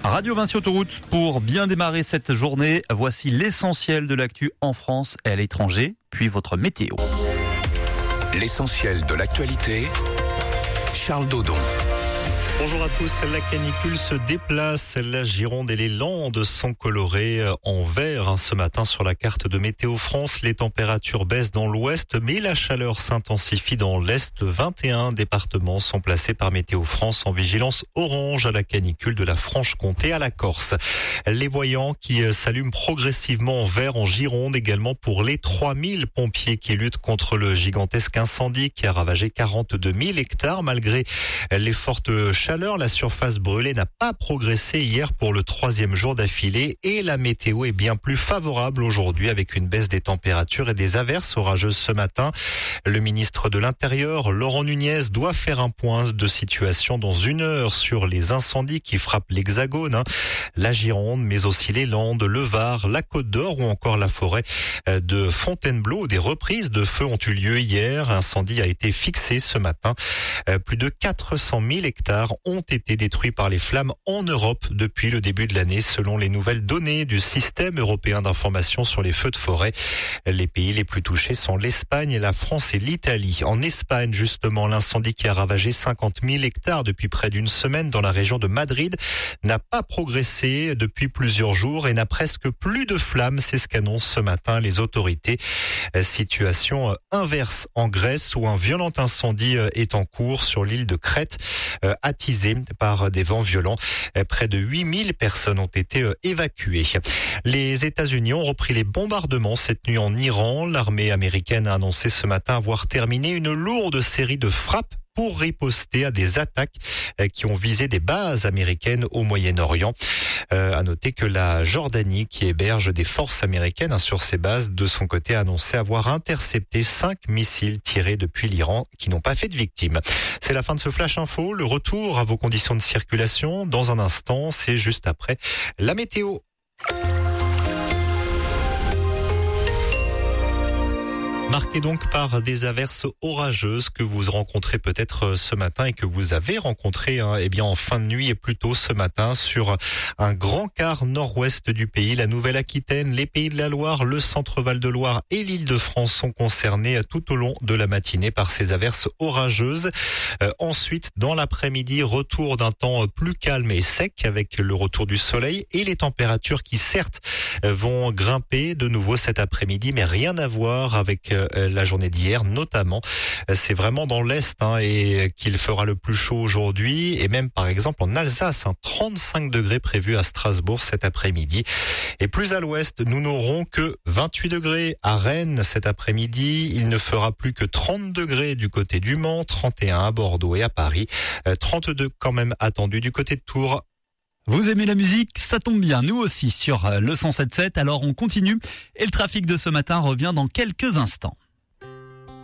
Radio Vinci Autoroute, pour bien démarrer cette journée, voici l'essentiel de l'actu en France et à l'étranger, puis votre météo. L'essentiel de l'actualité, Charles Dodon. Bonjour à tous, la canicule se déplace, la Gironde et les Landes sont colorées en vert ce matin sur la carte de Météo France. Les températures baissent dans l'ouest, mais la chaleur s'intensifie dans l'est. 21 départements sont placés par Météo France en vigilance orange à la canicule de la Franche-Comté à la Corse. Les voyants qui s'allument progressivement en vert en Gironde, également pour les 3000 pompiers qui luttent contre le gigantesque incendie qui a ravagé 42 000 hectares. Malgré les fortes chaleurs, la surface brûlée n'a pas progressé hier pour le 3e jour d'affilée et la météo est bien plus favorable aujourd'hui avec une baisse des températures et des averses orageuses ce matin. Le ministre de l'Intérieur, Laurent Nunez, doit faire un point de situation dans 1 heure sur les incendies qui frappent l'Hexagone, la Gironde, mais aussi les Landes, le Var, la Côte d'Or ou encore la forêt de Fontainebleau. Des reprises de feu ont eu lieu hier. Incendie a été fixé ce matin. Plus de 400 000 hectares ont été détruits par les flammes en Europe depuis le début de l'année, selon les nouvelles données du système européen d'information sur les feux de forêt. Les pays les plus touchés sont l'Espagne, la France et l'Italie. En Espagne, justement, l'incendie qui a ravagé 50 000 hectares depuis près d'une semaine dans la région de Madrid n'a pas progressé depuis plusieurs jours et n'a presque plus de flammes. C'est ce qu'annoncent ce matin les autorités. Situation inverse en Grèce où un violent incendie est en cours sur l'île de Crète, attisé par des vents violents. Près de 8000 personnes ont été évacuées. Les États-Unis ont repris les bombardements cette nuit en Iran. L'armée américaine a annoncé ce matin avoir terminé une lourde série de frappes pour riposter à des attaques qui ont visé des bases américaines au Moyen-Orient. À noter que la Jordanie, qui héberge des forces américaines sur ses bases, de son côté a annoncé avoir intercepté 5 missiles tirés depuis l'Iran qui n'ont pas fait de victimes. C'est la fin de ce Flash Info. Le retour à vos conditions de circulation dans un instant, c'est juste après la météo. Marqué donc par des averses orageuses que vous rencontrez peut-être ce matin et que vous avez rencontré en fin de nuit et plus tôt ce matin sur un grand quart nord-ouest du pays. La Nouvelle-Aquitaine, les Pays de la Loire, le centre Val-de-Loire et l'Île-de-France sont concernés tout au long de la matinée par ces averses orageuses. Ensuite, dans l'après-midi, retour d'un temps plus calme et sec avec le retour du soleil et les températures qui certes vont grimper de nouveau cet après-midi, mais rien à voir avec la journée d'hier, notamment. C'est vraiment dans l'Est et qu'il fera le plus chaud aujourd'hui. Et même par exemple en Alsace, 35 degrés prévus à Strasbourg cet après-midi. Et plus à l'ouest, nous n'aurons que 28 degrés à Rennes cet après-midi. Il ne fera plus que 30 degrés du côté du Mans, 31 à Bordeaux et à Paris. 32 quand même attendus du côté de Tours. Vous aimez la musique? Ça tombe bien, nous aussi sur le 107.7. Alors on continue et le trafic de ce matin revient dans quelques instants.